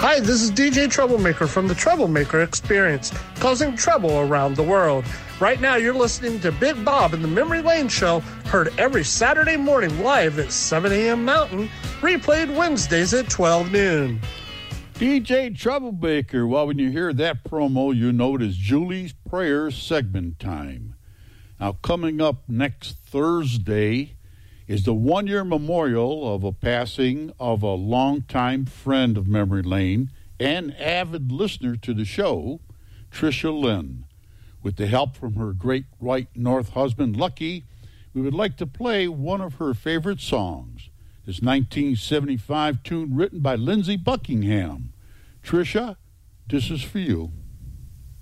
Hi, this is DJ Troublemaker from the Troublemaker Experience, causing trouble around the world. Right now, you're listening to Big Bob and the Memory Lane Show, heard every Saturday morning live at 7 a.m. Mountain, replayed Wednesdays at 12 noon. DJ Troublemaker, well, when you hear that promo, you know it is Julie's Prayer segment time. Now, coming up next Thursday is the one-year memorial of a passing of a longtime friend of Memory Lane and avid listener to the show, Tricia Lynn. With the help from her great white North husband, Lucky, we would like to play one of her favorite songs. This 1975 tune written by Lindsey Buckingham. Tricia, this is for you.